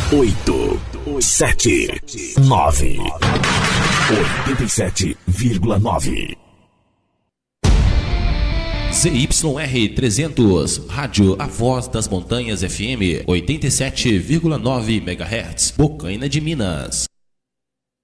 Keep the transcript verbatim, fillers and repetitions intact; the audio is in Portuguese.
oito, sete, nove, oitenta e sete vírgula nove. Z Y R trezentos, Rádio A Voz das Montanhas F M, oitenta e sete vírgula nove megahertz, Bocaina de Minas.